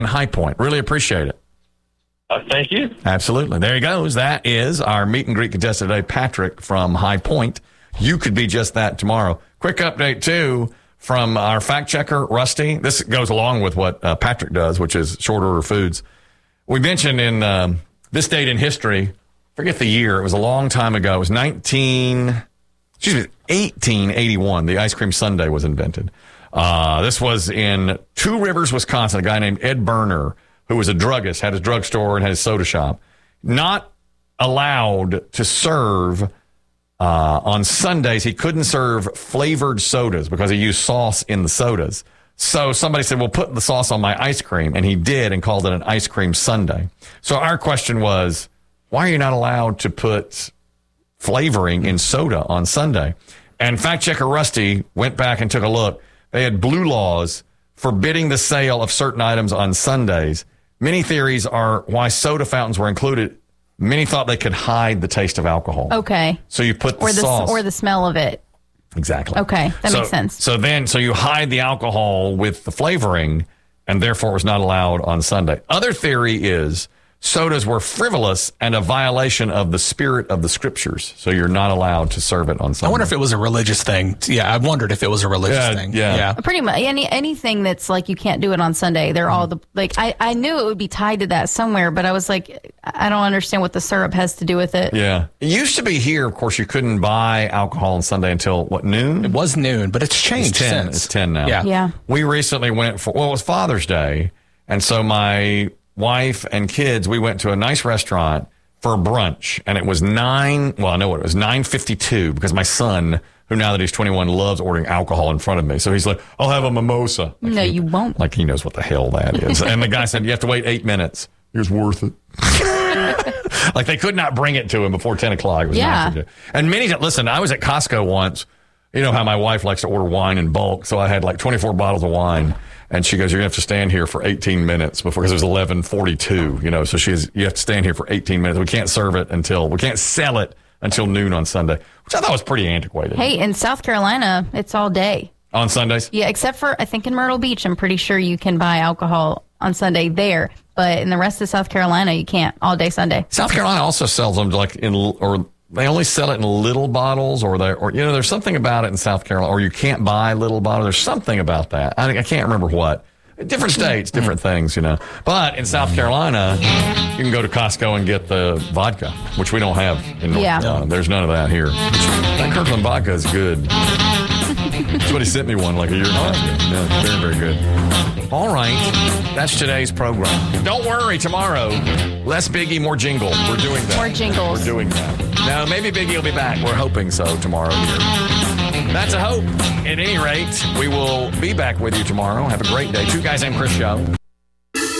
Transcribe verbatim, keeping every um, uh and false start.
High Point. Really appreciate it. Uh, thank you. Absolutely. There he goes. That is our meet and greet contestant today, Patrick from High Point. You could be just that tomorrow. Quick update, too, from our fact checker, Rusty. This goes along with what uh, Patrick does, which is short order foods. We mentioned in um, this date in history, forget the year, it was a long time ago. It was nineteen, excuse me, eighteen eighty-one. The ice cream sundae was invented. Uh, this was in Two Rivers, Wisconsin. A guy named Ed Berner, who was a druggist, had his drugstore and had his soda shop, not allowed to serve uh, on Sundays. He couldn't serve flavored sodas because he used sauce in the sodas. So somebody said, well, put the sauce on my ice cream. And he did and called it an ice cream sundae. So our question was, why are you not allowed to put flavoring in soda on Sunday? And fact checker Rusty went back and took a look. They had blue laws forbidding the sale of certain items on Sundays. Many theories are why soda fountains were included. Many thought they could hide the taste of alcohol. Okay. So you put the, or the sauce. Or the smell of it. Exactly. Okay, that so, makes sense. So then, so you hide the alcohol with the flavoring, and therefore it was not allowed on Sunday. Other theory is sodas were frivolous and a violation of the spirit of the scriptures. So you're not allowed to serve it on Sunday. I wonder if it was a religious thing. Yeah, I wondered if it was a religious yeah, thing. Yeah. yeah. Pretty much any anything that's like you can't do it on Sunday. They're all the like I, I knew it would be tied to that somewhere, but I was like, I don't understand what the syrup has to do with it. Yeah. It used to be here, of course, you couldn't buy alcohol on Sunday until what, noon? It was noon, but it's changed It's ten. since. It's ten now. Yeah. Yeah. We recently went for, well, it was Father's Day. And so my wife and kids, we went to a nice restaurant for a brunch, and it was nine, well, I know what it was, nine fifty-two, because my son, who now that he's twenty-one, loves ordering alcohol in front of me. So he's like, I'll have a mimosa. Like No, he, you won't. Like he knows what the hell that is. And the guy said, you have to wait eight minutes. It was worth it. Like they could not bring it to him before ten o'clock. It was Yeah. nice to do. And many, listen, I was at Costco once. You know how my wife likes to order wine in bulk. So I had like twenty-four bottles of wine. And she goes, you're going to have to stand here for eighteen minutes before, because it was eleven forty-two, you know, so she's, you have to stand here for eighteen minutes. We can't serve it until, we can't sell it until noon on Sunday, which I thought was pretty antiquated. Hey, in South Carolina, it's all day. On Sundays? Yeah, except for, I think in Myrtle Beach, I'm pretty sure you can buy alcohol on Sunday there. But in the rest of South Carolina, you can't all day Sunday. South Carolina also sells them like in, or they only sell it in little bottles, or they, or, you know, there's something about it in South Carolina, or you can't buy little bottles. There's something about that. I, I can't remember what. Different states, different things, you know. But in South Carolina, you can go to Costco and get the vodka, which we don't have in North Yeah. Carolina. There's none of that here. That Kirkland vodka is good. Somebody sent me one like a year ago. Yeah, very, very good. All right. That's today's program. Don't worry, tomorrow, less Biggie, more jingle. We're doing that. More jingles. We're doing that. Now, maybe Biggie will be back. We're hoping so tomorrow here. That's a hope. At any rate, we will be back with you tomorrow. Have a great day. Two Guys Named Chris Show.